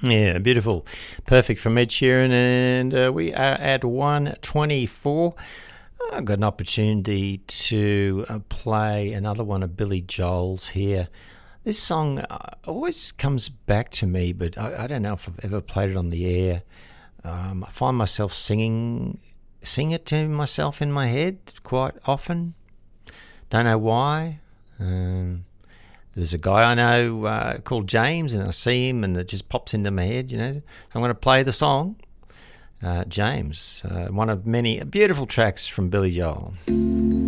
Yeah, beautiful. Perfect from Ed Sheeran, and we are at 124. I've got an opportunity to play another one of Billy Joel's here. This song always comes back to me, but I don't know if I've ever played it on the air. I find myself sing it to myself in my head quite often. Don't know why. There's a guy I know called James, and I see him and it just pops into my head, So I'm going to play the song, James, one of many beautiful tracks from Billy Joel.